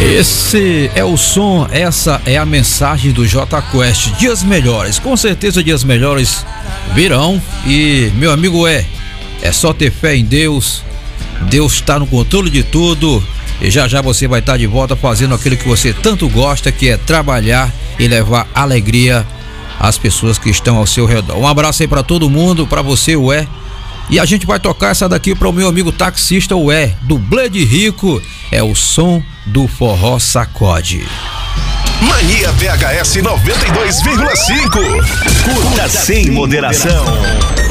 Esse é o som, essa é a mensagem do J Quest. Dias melhores, com certeza dias melhores virão. E meu amigo, é só ter fé em Deus. Deus está no controle de tudo. E já já você vai estar de volta fazendo aquilo que você tanto gosta, que é trabalhar e levar alegria às pessoas que estão ao seu redor. Um abraço aí para todo mundo, para você, Ué. E a gente vai tocar essa daqui para o meu amigo taxista, Ué, dublê de rico. É o som do forró sacode. Mania VHS 92,5. Curta sem moderação.